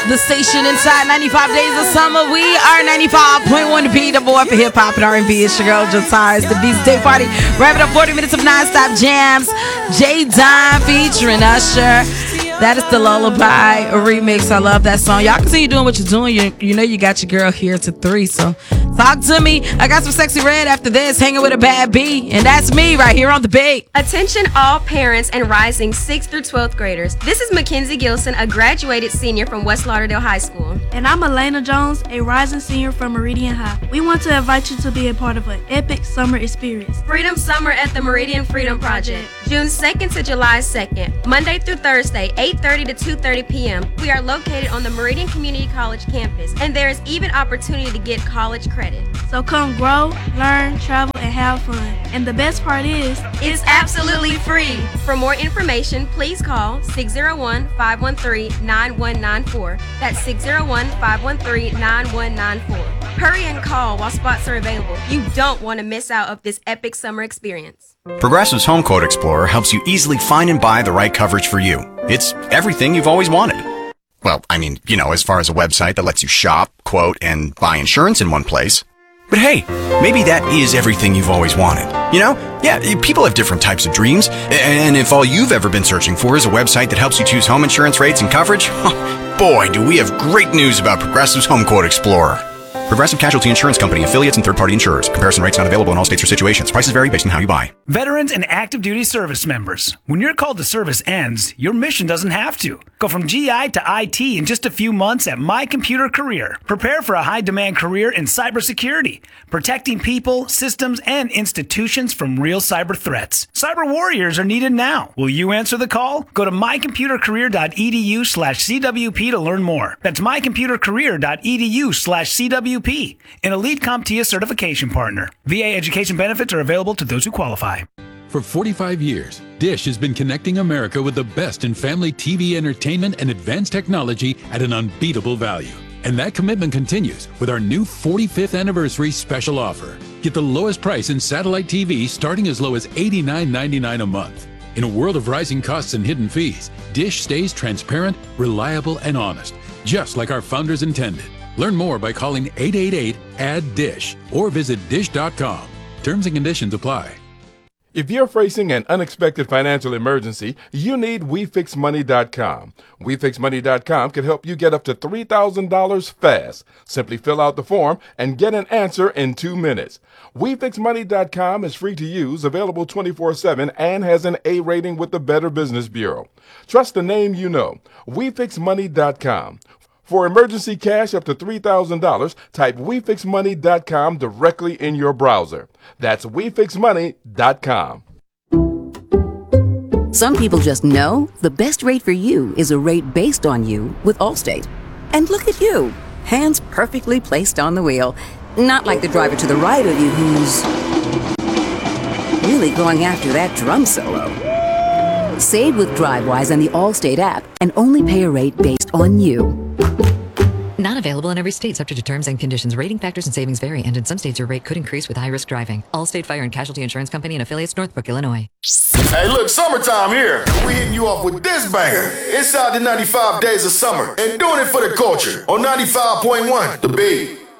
The station inside 95 Days of Summer. We are 95.1 to be the boy for hip hop and R&B. It's your girl, Josiah. It's the Beast Day Party. Wrapping up 40 minutes of nonstop jams. J. Don featuring Usher. That is the Lullaby, a remix. I love that song. Y'all continue doing what you're doing. You know you got your girl here to 3, so talk to me. I got some sexy red after this, hanging with a bad B, and that's me right here on the beat. Attention all parents and rising 6th through 12th graders. This is Mackenzie Gilson, a graduated senior from West Lauderdale High School. And I'm Elena Jones, a rising senior from Meridian High. We want to invite you to be a part of an epic summer experience. Freedom Summer at the Meridian Freedom Project, June 2nd to July 2nd, Monday through Thursday, 8:30 to 2:30 p.m. We are located on the Meridian Community College campus, and there is even opportunity to get college credit. So come grow, learn, travel, and have fun. And the best part is, it's absolutely free. For more information, please call 601-513-9194. That's 601-513-9194. Hurry and call while spots are available. You don't want to miss out of this epic summer experience. Progressive's Home Quote Explorer helps you easily find and buy the right coverage for you. It's everything you've always wanted. Well, I mean, as far as a website that lets you shop, quote, and buy insurance in one place. But hey, maybe that is everything you've always wanted. Yeah, people have different types of dreams. And if all you've ever been searching for is a website that helps you choose home insurance rates and coverage, boy, do we have great news about Progressive's Home Quote Explorer. Progressive Casualty Insurance Company, affiliates, and third-party insurers. Comparison rates not available in all states or situations. Prices vary based on how you buy. Veterans and active duty service members. When your call to service ends, your mission doesn't have to. Go from GI to IT in just a few months at My Computer Career. Prepare for a high-demand career in cybersecurity, protecting people, systems, and institutions from real cyber threats. Cyber warriors are needed now. Will you answer the call? Go to mycomputercareer.edu/CWP to learn more. That's mycomputercareer.edu/CWP. An Elite CompTIA certification partner. VA education benefits are available to those who qualify. For 45 years, Dish has been connecting America with the best in family TV entertainment and advanced technology at an unbeatable value. And that commitment continues with our new 45th anniversary special offer. Get the lowest price in satellite TV starting as low as $89.99 a month. In a world of rising costs and hidden fees, Dish stays transparent, reliable, and honest, just like our founders intended. Learn more by calling 888-ADD-DISH or visit dish.com. Terms and conditions apply. If you're facing an unexpected financial emergency, you need WeFixMoney.com. WeFixMoney.com can help you get up to $3,000 fast. Simply fill out the form and get an answer in 2 minutes. WeFixMoney.com is free to use, available 24/7, and has an A rating with the Better Business Bureau. Trust the name you know. WeFixMoney.com. For emergency cash up to $3,000, type WeFixMoney.com directly in your browser. That's WeFixMoney.com. Some people just know the best rate for you is a rate based on you with Allstate. And look at you, hands perfectly placed on the wheel. Not like the driver to the right of you who's really going after that drum solo. Save with DriveWise and the Allstate app and only pay a rate based on you. Not available in every state, subject to terms and conditions. Rating factors and savings vary, and in some states your rate could increase with high-risk driving. Allstate Fire and Casualty Insurance Company and affiliates, Northbrook, Illinois. Hey, look, summertime here. We hitting you off with this banger. Inside the 95 Days of Summer and doing it for the culture on 95.1 The Beat.